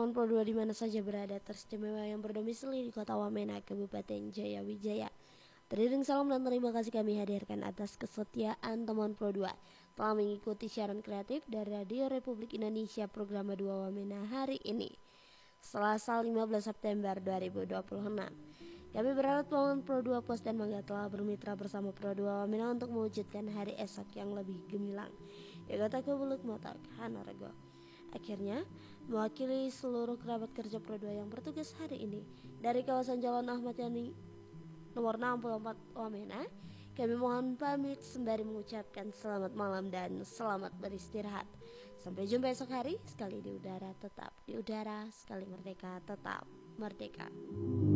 teman Pro 2 di mana saja berada, teristimewa yang berdomisili di Kota Wamena, Kabupaten Jayawijaya. Teriring salam dan terima kasih kami hadirkan atas kesetiaan teman Pro 2 telah mengikuti siaran kreatif dari Radio Republik Indonesia program 2 Wamena hari ini, Selasa 15 September 2026. Kami berharap teman Pro 2 Pos dan Mangga telah bermitra bersama Pro 2 Wamena untuk mewujudkan hari esok yang lebih gemilang. Ya kata Kebuluk Motak Hanargo. Akhirnya, mewakili seluruh kerabat kerja Pro 2 yang bertugas hari ini dari kawasan Jalan Ahmad Yani nomor 64 Wamena, kami mohon pamit sembari mengucapkan selamat malam dan selamat beristirahat. Sampai jumpa esok hari, sekali di udara tetap di udara, sekali merdeka tetap merdeka.